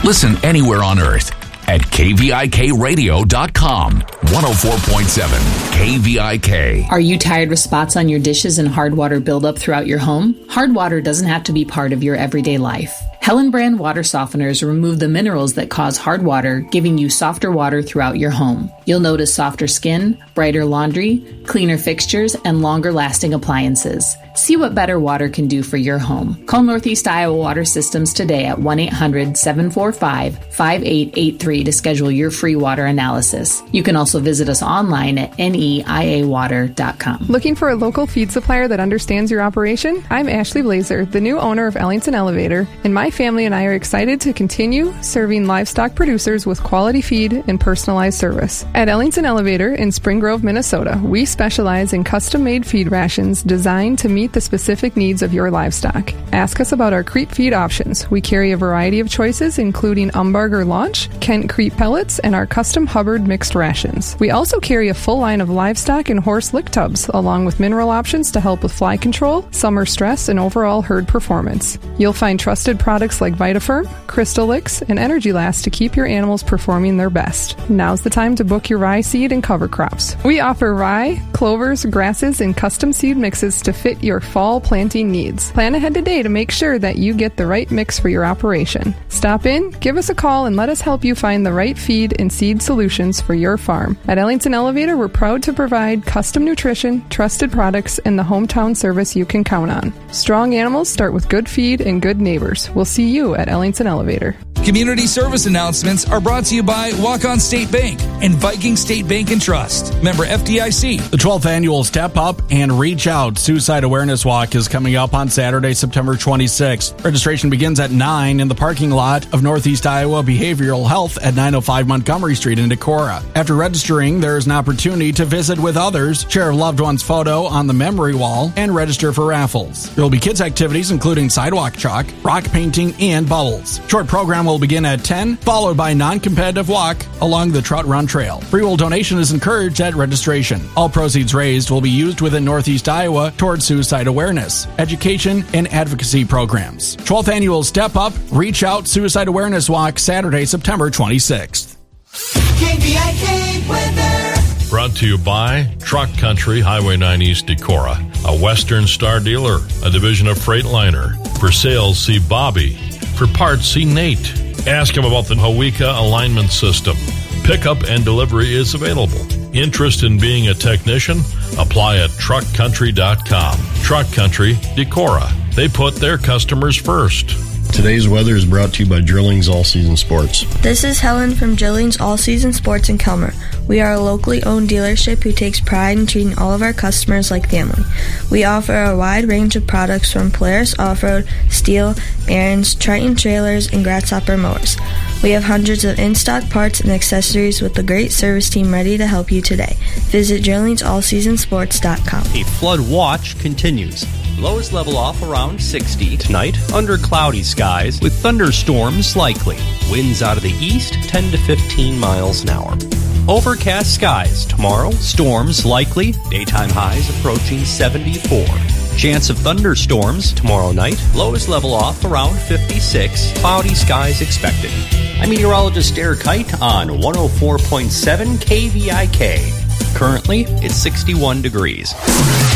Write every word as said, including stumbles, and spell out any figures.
Listen anywhere on earth at K V I K radio dot com. one oh four point seven K V I K. Are you tired with spots on your dishes and hard water buildup throughout your home? Hard water doesn't have to be part of your everyday life. Helen Brand water softeners remove the minerals that cause hard water, giving you softer water throughout your home. You'll notice softer skin, brighter laundry, cleaner fixtures, and longer-lasting appliances. See what better water can do for your home. Call Northeast Iowa Water Systems today at one eight hundred seven four five five eight eight three to schedule your free water analysis. You can also visit us online at N E I A water dot com. Looking for a local feed supplier that understands your operation? I'm Ashley Blazer, the new owner of Ellington Elevator, and my family and I are excited to continue serving livestock producers with quality feed and personalized service. At Ellington Elevator in Spring Grove, Minnesota, we specialize in custom-made feed rations designed to meet the specific needs of your livestock. Ask us about our creep feed options. We carry a variety of choices, including Umbarger Launch, Kent Creep Pellets, and our custom Hubbard mixed rations. We also carry a full line of livestock and horse lick tubs, along with mineral options to help with fly control, summer stress, and overall herd performance. You'll find trusted products like VitaFirm, Crystal Licks, and Energy Last to keep your animals performing their best. Now's the time to book your rye seed and cover crops. We offer rye, clovers, grasses, and custom seed mixes to fit your fall planting needs. Plan ahead today to make sure that you get the right mix for your operation. Stop in, give us a call, and let us help you find the right feed and seed solutions for your farm. At Ellington Elevator, we're proud to provide custom nutrition, trusted products, and the hometown service you can count on. Strong animals start with good feed and good neighbors. We'll see you at Ellington Elevator. Community service announcements are brought to you by Walk-On State Bank and Viking State Bank and Trust. Member F D I C. The twelfth annual Step Up and Reach Out Suicide Awareness Walk is coming up on Saturday, September twenty-sixth. Registration begins at nine in the parking lot of Northeast Iowa Behavioral Health at nine oh five Montgomery Street in Decorah. After registering, there is an opportunity to visit with others, share a loved one's photo on the memory wall, and register for raffles. There will be kids' activities including sidewalk chalk, rock painting, and bubbles. Short program will begin at ten, followed by a non-competitive walk along the Trout Run Trail. Free will donation is encouraged at registration. All proceeds raised will be used within Northeast Iowa towards suicide awareness, education, and advocacy programs. twelfth Annual Step Up, Reach Out Suicide Awareness Walk, Saturday, September twenty-sixth. K V I K weather. Brought to you by Truck Country, Highway nine East Decorah, a Western Star dealer, a division of Freightliner. For sales, see Bobby. For parts, see Nate. Ask him about the Hawika alignment system. Pickup and delivery is available. Interest in being a technician? Apply at truck country dot com. Truck Country, Decorah. They put their customers first. Today's weather is brought to you by Drillings All Season Sports. This is Helen from Drillings All Season Sports in Kelmer. We are a locally owned dealership who takes pride in treating all of our customers like family. We offer a wide range of products from Polaris Off-Road, Steel, Ariens, Triton trailers, and Grasshopper mowers. We have hundreds of in-stock parts and accessories with a great service team ready to help you today. Visit drillings all season sports dot com. A flood watch continues. Lows level off around sixty. Tonight, under cloudy skies with thunderstorms likely. Winds out of the east, ten to fifteen miles an hour. Overcast skies tomorrow. Storms likely. Daytime highs approaching seventy-four. Chance of thunderstorms tomorrow night. Lows level off around fifty-six. Cloudy skies expected. I'm meteorologist Eric Kite on one oh four point seven K V I K. Currently, it's sixty-one degrees.